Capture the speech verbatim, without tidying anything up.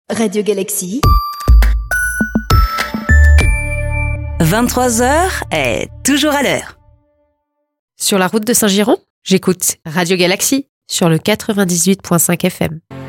Radio Galaxy. vingt-trois heures est toujours à l'heure. Sur la route de Saint-Giron, j'écoute Radio Galaxy sur le quatre-vingt-dix-huit virgule cinq F M.